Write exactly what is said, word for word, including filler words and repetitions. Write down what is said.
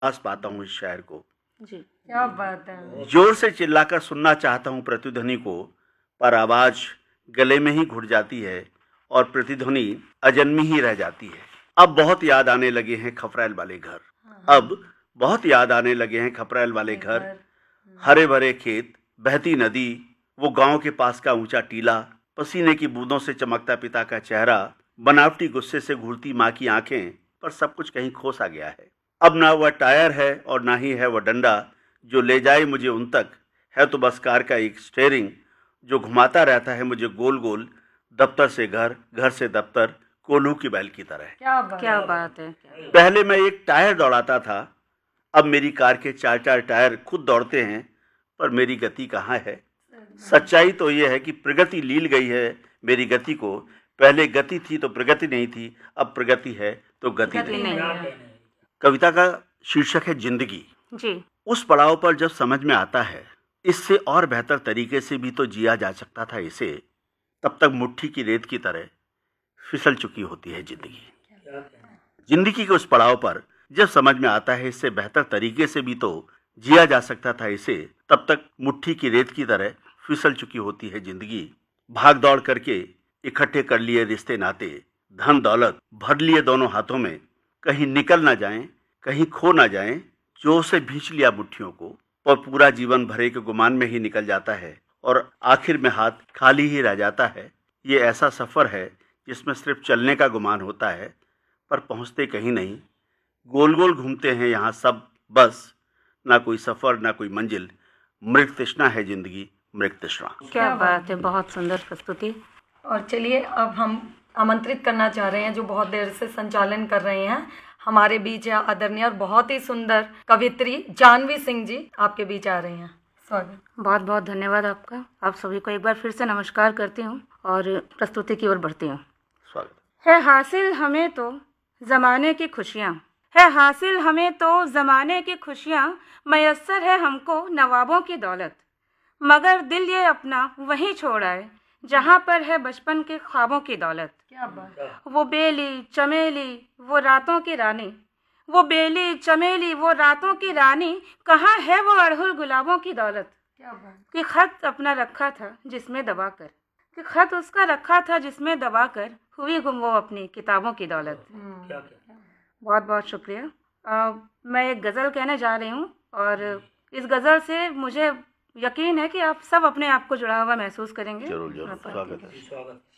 पास पाता हूँ इस शायर को। जी, क्या बात है। जोर से चिल्लाकर सुनना चाहता हूँ प्रतिध्वनि को, पर आवाज गले में ही घुट जाती है और प्रतिध्वनि अजन्मी ही रह जाती है। अब बहुत याद आने लगे हैं खपरैल वाले घर, अब बहुत याद आने लगे हैं खपरैल वाले घर, हरे भरे खेत, बहती नदी, वो गांव के पास का ऊंचा टीला, पसीने की बूंदों से चमकता पिता का चेहरा, बनावटी गुस्से से घूरती माँ की आंखें, पर सब कुछ कहीं खो सा गया है। अब ना वह टायर है और ना ही है वह डंडा जो ले जाए मुझे उन तक, है तो बस कार का एक स्टेयरिंग जो घुमाता रहता है मुझे गोल गोल, दफ्तर से घर, घर से दफ्तर, कोल्हू की बैल की तरह। क्या बात क्या बात है। पहले मैं एक टायर दौड़ाता था, अब मेरी कार के चार चार टायर खुद दौड़ते हैं, पर मेरी गति कहाँ है। सच्चाई तो यह है कि प्रगति लील गई है मेरी गति को, पहले गति थी तो प्रगति नहीं थी, अब प्रगति है तो गति नहीं, नहीं। कविता का शीर्षक है जिंदगी जी। उस पड़ाव पर जब समझ में आता है इससे और बेहतर तरीके से भी तो जिया जा सकता था इसे, तब तक मुट्ठी की रेत की तरह फिसल चुकी होती है जिंदगी। जिंदगी के उस पड़ाव पर जब समझ में आता है इससे बेहतर तरीके से भी तो जिया जा सकता था इसे, तब तक मुट्ठी की रेत की तरह फिसल चुकी होती है जिंदगी। भाग दौड़ करके इकट्ठे कर लिए रिश्ते नाते, धन दौलत भर लिए दोनों हाथों में, कहीं निकल ना जाएं, कहीं खो ना जाएं, जो से भींच लिया मुट्ठियों को, और पूरा जीवन भरे के गुमान में ही निकल जाता है और आखिर में हाथ खाली ही रह जाता है। ये ऐसा सफर है जिसमें सिर्फ चलने का गुमान होता है, पर पहुंचते कहीं नहीं, गोल गोल घूमते हैं यहाँ सब बस, ना कोई सफर ना कोई मंजिल, मृग तृष्णा है जिंदगी, मृग तृष्णा। क्या बात है, बहुत सुंदर प्रस्तुति। और चलिए अब हम आमंत्रित करना चाह रहे हैं जो बहुत देर से संचालन कर रहे हैं, हमारे बीच है आदरणीय और बहुत ही सुंदर कवित्री जानवी सिंह जी, आपके बीच आ रही हैं। स्वागत। बहुत बहुत धन्यवाद आपका। आप सभी को एक बार फिर से नमस्कार करती हूँ और प्रस्तुति की ओर बढ़ती हूँ। स्वागत। है हासिल हमें तो ज़माने की खुशियाँ, है हासिल हमें तो ज़माने की खुशियाँ, मयस्सर है हमको नवाबों की दौलत, मगर दिल ये अपना वहीं छोड़ आए जहाँ पर है बचपन के ख्वाबों की दौलत। क्या बात। वो बेली चमेली वो रातों की रानी, वो बेली चमेली वो रातों की रानी, कहाँ है वो अड़हुल गुलाबों की दौलत। क्या बात। कि खत अपना रखा था जिसमें दबा कर, कि खत उसका रखा था जिसमें दबा कर, हुई गुम वो अपनी किताबों की दौलत। बहुत बहुत शुक्रिया। आ, मैं एक गज़ल कहने जा रही हूँ और इस गज़ल से मुझे यकीन है कि आप सब अपने आप को जुड़ा हुआ महसूस करेंगे। जरूर जरूर। स्वागत है।